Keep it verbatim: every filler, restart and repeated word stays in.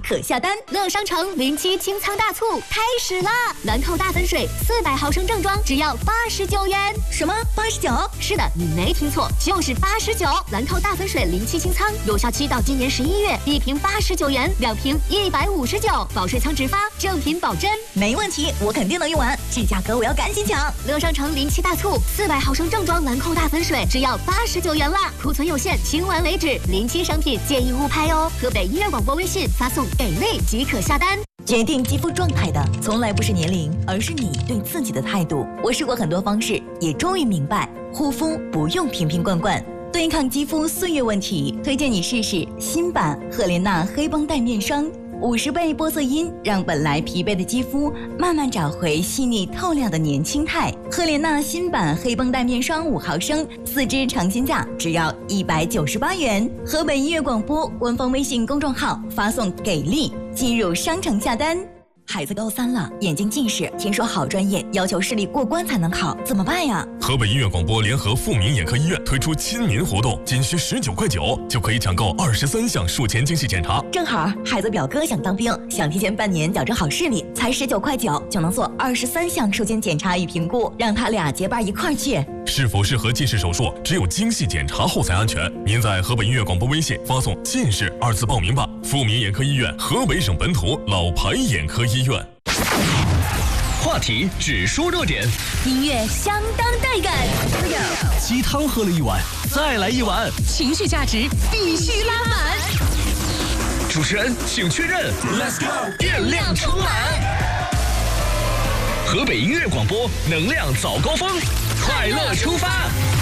可下单。乐商城零七清仓大促开始啦！兰蔻大粉水四百毫升正装只要八十九元。 什么？八十九？ 是的，你没听错，就是八十九。兰蔻大粉水零七清仓有效期到今年十一月，一瓶八十九元，两瓶一百五十九，保水仓直发，正品保真。 没问题，我肯定能用完，这价格我要赶紧抢。 乐商城零七大促，四百毫升正装兰蔻大粉水只要八十九元啦，库存有限，清完为止。零七商品建议勿拍哦。河北音乐广播微信发送给力即可下单。 决定肌肤状态的从来不是年龄，而是你对自己的态度。我试过很多方式，也终于明白，护肤不用瓶瓶罐罐。对抗肌肤岁月问题，推荐你试试新版赫莲娜黑绷带面霜。五十倍玻色因让本来疲惫的肌肤慢慢找回细腻透亮的年轻态。赫莲娜新版黑绷带面霜五毫升，四支尝鲜价只要一百九十八元。河北音乐广播官方微信公众号发送给力，进入商城下单。孩子高三了，眼睛近视，听说好专业要求视力过关才能考，怎么办呀？ 河北音乐广播联合富民眼科医院推出亲民活动，仅需十九块九就可以抢购二十三项术前精细检查。 正好孩子表哥想当兵，想提前半年矫正好视力，才十九块九就能做二十三项术前检查与评估，让他俩结伴一块儿去。 是否适合近视手术，只有精细检查后才安全。您在河北音乐广播微信发送“近视”二字报名吧。富民眼科医院，河北省本土老牌眼科医院。 话题只说热点， 音乐相当带感， 鸡汤喝了一碗，再来一碗， 情绪价值必须拉满。 主持人请确认 ，Let's go， 电量充满。河北音乐广播，能量早高峰，快乐出发。